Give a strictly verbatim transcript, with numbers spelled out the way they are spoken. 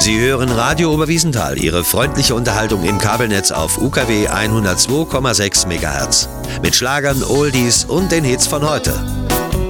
Sie hören Radio Oberwiesenthal, Ihre freundliche Unterhaltung im Kabelnetz auf U K W hundertzwei Komma sechs Megahertz. Mit Schlagern, Oldies und den Hits von heute.